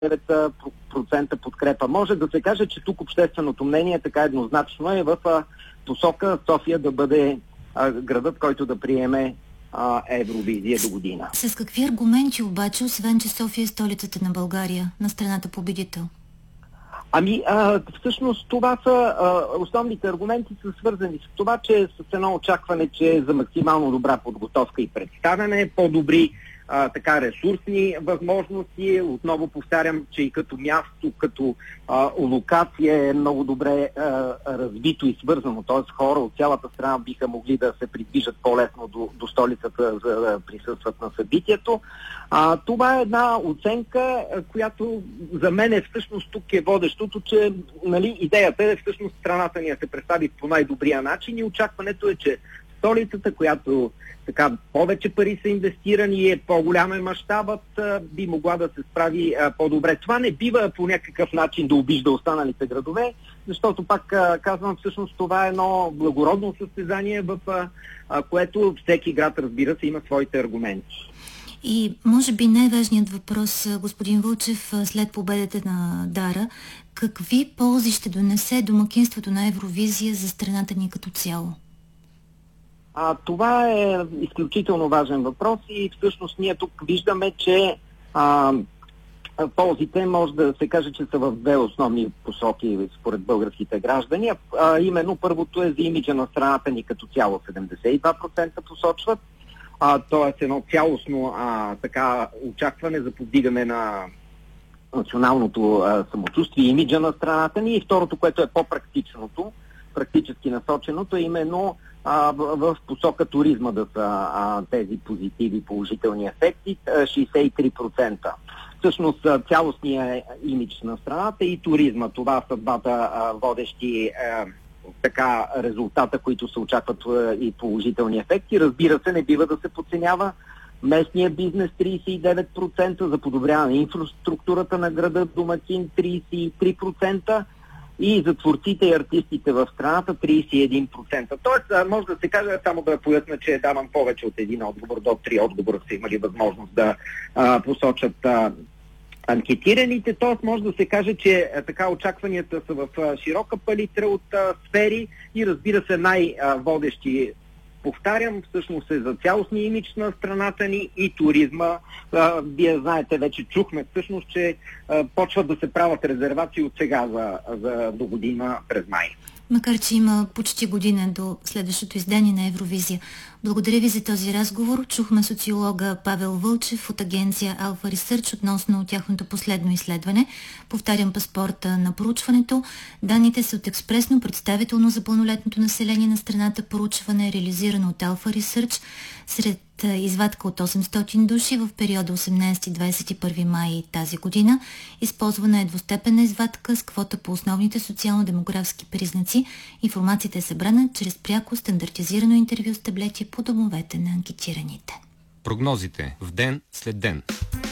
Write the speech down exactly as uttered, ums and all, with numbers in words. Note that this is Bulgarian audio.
процента подкрепа. Може да се каже, че тук общественото мнение така еднозначно е в посока София да бъде а, градът, който да приеме а, Евровизия до година. С какви аргументи обаче, освен че София е столицата на България, на страната победител? Ами, а, всъщност това са а, основните аргументи са свързани с това, че с едно очакване, че за максимално добра подготовка и представяне, по-добри а, така ресурсни възможности. Отново повтарям, че и като място, като а, локация е много добре а, развито и свързано. Т.е. хора от цялата страна биха могли да се придвижат по-лесно до, до столицата, за да присъстват на събитието. А, това е една оценка, която за мен е всъщност тук е водещото, че нали, идеята е всъщност страната ни да се представи по най-добрия начин и очакването е, че столицата, която така повече пари са инвестирани и е по-голям е мащабът, би могла да се справи а, по-добре. Това не бива по някакъв начин да обижда останалите градове, защото пак а, казвам, всъщност това е едно благородно състезание, в а, а, което всеки град, разбира се, има своите аргументи. И може би най-важният въпрос, господин Вълчев, след победата на Дара, какви ползи ще донесе домакинството на Евровизия за страната ни като цяло? А, това е изключително важен въпрос и всъщност ние тук виждаме, че а, ползите може да се каже, че са в две основни посоки според българските граждани. А, именно първото е за имиджа на страната ни като цяло, седемдесет и два процента посочват. Т.е. едно цялостно а, така, очакване за повдигане на националното а, самочувствие и имиджа на страната ни. И второто, което е по-практичното, практически насоченото, е именно а, в, в посока туризма да са а, тези позитиви, положителни ефекти, шейсет и три процента. Всъщност цялостният имидж на страната и туризма, това са двата а, водещи а, така резултата, които се очакват и положителни ефекти. Разбира се, не бива да се подценява местния бизнес трийсет и девет процента, за подобряване на инфраструктурата на града домакин трийсет и три процента и за творците и артистите в страната трийсет и един процента. Тоест, може да се каже, само да поясня, че давам повече от един отговор, до три отговора са имали възможност да а, посочат а, анкетираните, т.е. може да се каже, че а, така очакванията са в а, широка палитра от а, сфери и разбира се най-водещи, повтарям, всъщност е за цялостния имидж на страната ни и туризма. А, вие знаете, вече чухме всъщност, че а, почват да се правят резервации от сега за, за до година през май. Макар че има почти година до следващото издание на Евровизия. Благодаря ви за този разговор. Чухме социолога Павел Вълчев от агенция Alpha Research относно тяхното последно изследване. Повтарям паспорта на проучването. Данните са от експресно представително за пълнолетното население на страната проучване, реализирано от Alpha Research. Сред извадка от осемстотин души в периода осемнайсети до двайсет и първи май тази година. Използвана е двустепенна извадка с квота по основните социално-демографски признаци. Информацията е събрана чрез пряко стандартизирано интервю с таблети по домовете на анкетираните. Прогнозите в ден след ден.